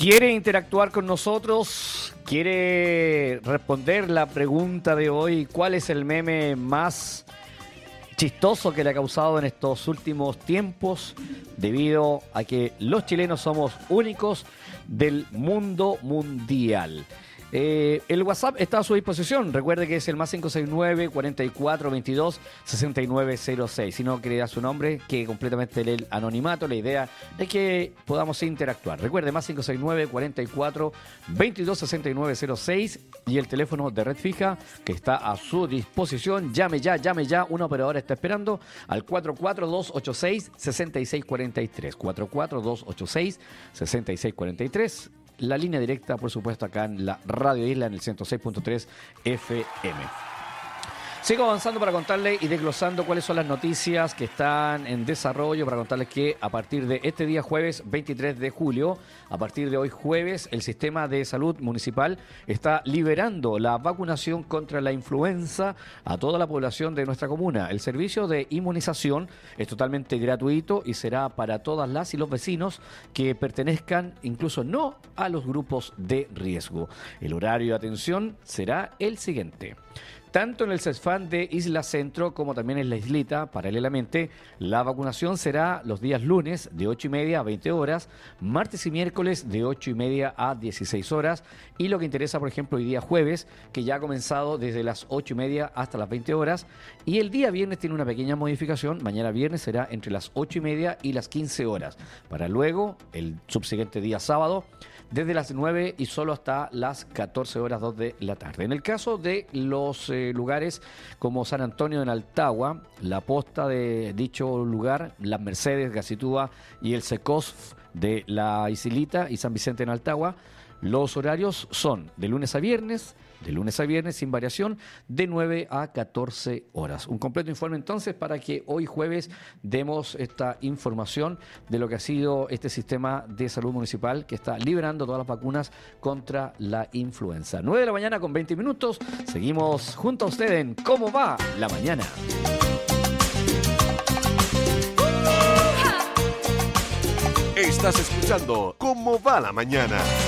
¿Quiere interactuar con nosotros? ¿Quiere responder la pregunta de hoy? ¿Cuál es el meme más chistoso que le ha causado en estos últimos tiempos? Debido a que los chilenos somos únicos del mundo mundial. El WhatsApp está a su disposición. Recuerde que es el más 569-4422-6906. Si no quiere dar su nombre, que completamente el anonimato. La idea es que podamos interactuar. Recuerde, más 569-4422-6906 y el teléfono de red fija que está a su disposición. Llame ya. Una operadora está esperando al 44286-6643. 44286-6643. La línea directa, por supuesto, acá en la Radio Isla, en el 106.3 FM. Sigo avanzando para contarles y desglosando cuáles son las noticias que están en desarrollo, para contarles que a partir de este día jueves 23 de julio, a partir de hoy jueves, el Sistema de Salud Municipal está liberando la vacunación contra la influenza a toda la población de nuestra comuna. El servicio de inmunización es totalmente gratuito y será para todas las y los vecinos que pertenezcan incluso no a los grupos de riesgo. El horario de atención será el siguiente. Tanto en el CESFAM de Isla Centro como también en la Islita, paralelamente, la vacunación será los días lunes de 8:30 a 20 horas, martes y miércoles de 8:30 a 16 horas, y lo que interesa, por ejemplo, hoy día jueves, que ya ha comenzado desde las 8:30 hasta las 20 horas, y el día viernes tiene una pequeña modificación, mañana viernes será entre las 8:30 y las 15 horas, para luego, el subsiguiente día sábado, desde las 9 y solo hasta las 14 horas 2 de la tarde. En el caso de los lugares como San Antonio en Altagua, la posta de dicho lugar, Las Mercedes, Gacitúa y el Secosf de la Islita y San Vicente en Altagua, los horarios son de lunes a viernes sin variación, de 9 a 14 horas. Un completo informe entonces para que hoy jueves demos esta información de lo que ha sido este sistema de salud municipal que está liberando todas las vacunas contra la influenza. 9 de la mañana con 20 minutos. Seguimos junto a usted en ¿Cómo va la mañana? Estás escuchando ¿Cómo va la mañana?